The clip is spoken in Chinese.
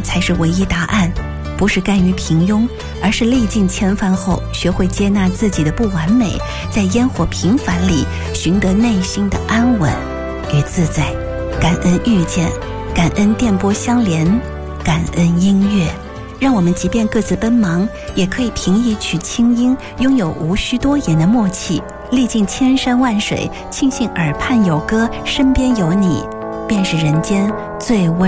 才是唯一答案。不是甘于平庸，而是历尽千帆后学会接纳自己的不完美，在烟火平凡里寻得内心的安稳与自在。感恩遇见，感恩电波相连，感恩音乐，让我们即便各自奔忙，也可以凭一曲清音，拥有无需多言的默契。历尽千山万水，庆幸耳畔有歌，身边有你，便是人间最温